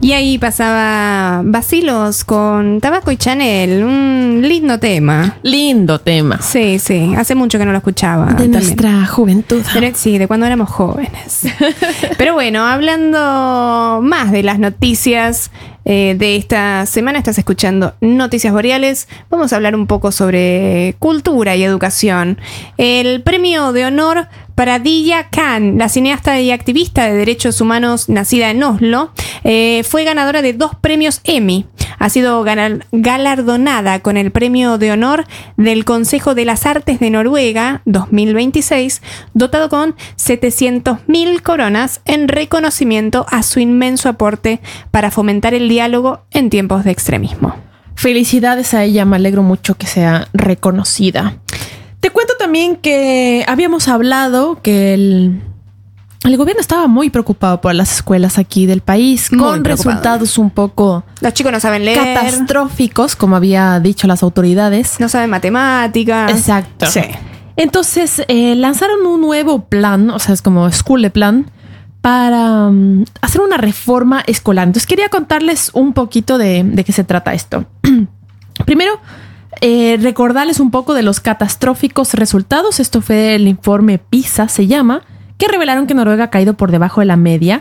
Y ahí pasaba Vacilos con Tabaco y Chanel. Un lindo tema. Lindo tema. Sí, sí. Hace mucho que no lo escuchaba. De también. nuestra juventud. Sí, de cuando éramos jóvenes. Pero bueno, hablando más de las noticias de esta semana, estás escuchando Noticias Boreales. Vamos a hablar un poco sobre cultura y educación. El premio de honor para Deeyah Khan, la cineasta y activista de derechos humanos nacida en Oslo, fue ganadora de 2 premios Emmy. Ha sido galardonada con el premio de honor del Consejo de las Artes de Noruega 2026, dotado con 700.000 coronas en reconocimiento a su inmenso aporte para fomentar el diálogo en tiempos de extremismo. Felicidades a ella, me alegro mucho que sea reconocida. Te cuento también que habíamos hablado que el gobierno estaba muy preocupado por las escuelas aquí del país, con resultados un poco... Los chicos no saben leer. Catastróficos, como había dicho las autoridades. No saben matemáticas. Exacto. Sí. Entonces, lanzaron un nuevo plan, o sea, es como School Plan, para hacer una reforma escolar. Entonces, quería contarles un poquito de qué se trata esto. Primero, recordarles un poco de los catastróficos resultados. Esto fue el informe PISA, se llama, que revelaron que Noruega ha caído por debajo de la media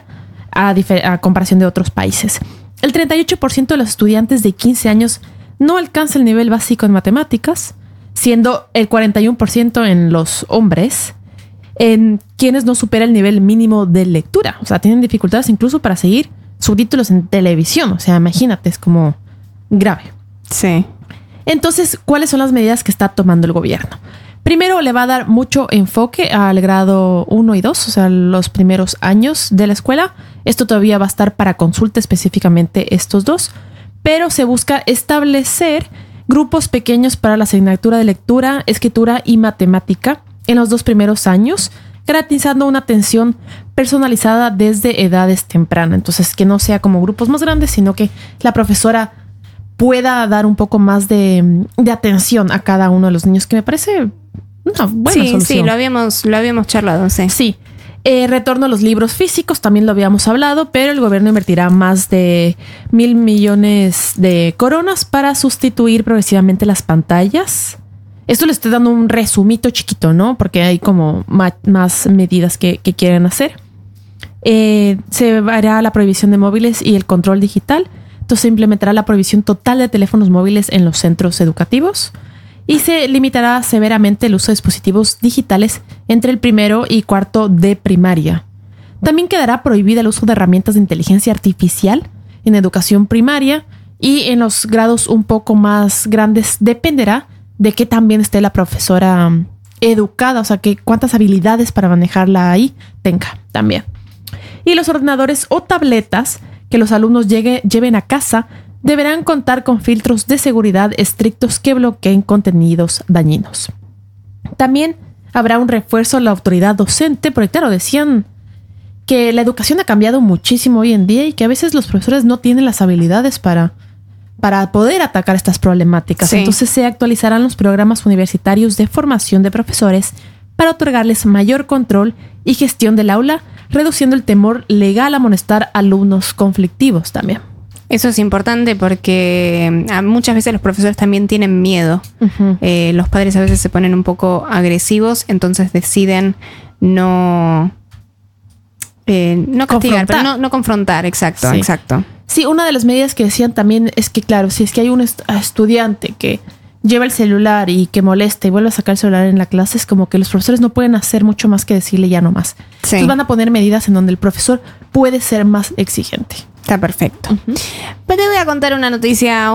a comparación de otros países. El 38% de los estudiantes de 15 años no alcanza el nivel básico en matemáticas, siendo el 41% en los hombres, en quienes no supera el nivel mínimo de lectura. O sea, tienen dificultades incluso para seguir subtítulos en televisión. O sea, imagínate, es como grave. Sí. Entonces, ¿cuáles son las medidas que está tomando el gobierno? Primero, le va a dar mucho enfoque al grado 1 y 2, o sea, los primeros años de la escuela. Esto todavía va a estar para consulta específicamente estos dos, pero se busca establecer grupos pequeños para la asignatura de lectura, escritura y matemática en los 2 primeros años, garantizando una atención personalizada desde edades tempranas. Entonces, que no sea como grupos más grandes, sino que la profesora pueda dar un poco más de atención a cada uno de los niños, que me parece una buena solución. Sí, lo habíamos charlado, sí. Sí. Retorno a los libros físicos, también lo habíamos hablado, pero el gobierno invertirá más de 1.000 millones de coronas para sustituir progresivamente las pantallas. Esto le estoy dando un resumito chiquito, ¿no? Porque hay como más medidas que quieren hacer. Se hará la prohibición de móviles y el control digital. Entonces se implementará la prohibición total de teléfonos móviles en los centros educativos y se limitará severamente el uso de dispositivos digitales entre el 1º y 4º de primaria. También quedará prohibida el uso de herramientas de inteligencia artificial en educación primaria, y en los grados un poco más grandes dependerá de que también esté la profesora educada, o sea, que cuántas habilidades para manejarla ahí tenga también. Y los ordenadores o tabletas que los alumnos lleven a casa deberán contar con filtros de seguridad estrictos que bloqueen contenidos dañinos. También habrá un refuerzo a la autoridad docente, porque claro, decían que la educación ha cambiado muchísimo hoy en día y que a veces los profesores no tienen las habilidades para poder atacar estas problemáticas. Sí. Entonces se actualizarán los programas universitarios de formación de profesores para otorgarles mayor control y gestión del aula, reduciendo el temor legal a amonestar alumnos conflictivos también. Eso es importante porque muchas veces los profesores también tienen miedo. Uh-huh. Los padres a veces se ponen un poco agresivos, entonces deciden no castigar, pero no confrontar. Exacto, sí. Exacto. Sí, una de las medidas que decían también es que, claro, si es que hay un estudiante que lleva el celular y que molesta y vuelve a sacar el celular en la clase, es como que los profesores no pueden hacer mucho más que decirle ya no más. Sí. Entonces van a poner medidas en donde el profesor puede ser más exigente. Está perfecto. Uh-huh. Pues te voy a contar una noticia